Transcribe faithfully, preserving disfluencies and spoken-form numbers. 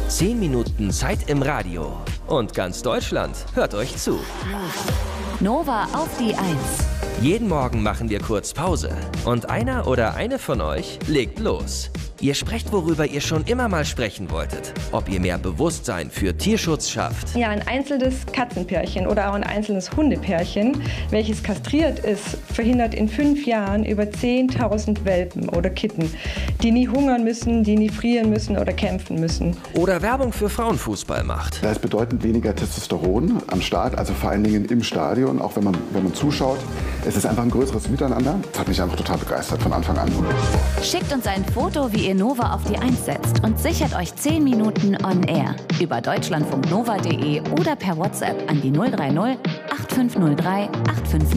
zehn Minuten Zeit im Radio. Und ganz Deutschland hört euch zu. Nova auf die Eins. Jeden Morgen machen wir kurz Pause. Und einer oder eine von euch legt los. Ihr sprecht, worüber ihr schon immer mal sprechen wolltet. Ob ihr mehr Bewusstsein für Tierschutz schafft. Ja, ein einzelnes Katzenpärchen oder auch ein einzelnes Hundepärchen, welches kastriert ist, verhindert in fünf Jahren über zehntausend Welpen oder Kitten, die nie hungern müssen, die nie frieren müssen oder kämpfen müssen. Oder Werbung für Frauenfußball macht. Da ist bedeutend weniger Testosteron am Start, also vor allen Dingen im Stadion, auch wenn man, wenn man zuschaut. Es ist einfach ein größeres Miteinander. Das hat mich einfach total begeistert von Anfang an. Schickt uns ein Foto, wie ihr Nova auf die Eins setzt und sichert euch zehn Minuten on air über deutschlandfunknova punkt de oder per WhatsApp an die null drei null acht fünf null drei acht fünf